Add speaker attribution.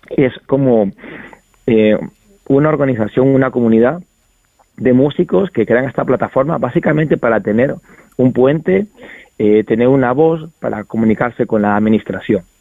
Speaker 1: es como una organización, una comunidad de músicos que crean esta plataforma básicamente para tener un puente, tener una voz para comunicarse con la administración.